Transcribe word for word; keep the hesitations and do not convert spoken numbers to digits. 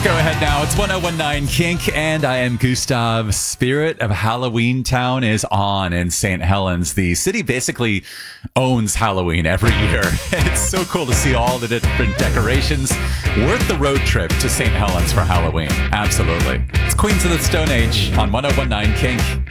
Go ahead now. It's one oh one nine Kink, and I am Gustav. Spirit of Halloween Town is on in Saint Helens. The city basically owns Halloween every year. It's so cool to see all the different decorations. Worth the road trip to Saint Helens for Halloween. Absolutely. It's Queens of the Stone Age on one oh one nine Kink.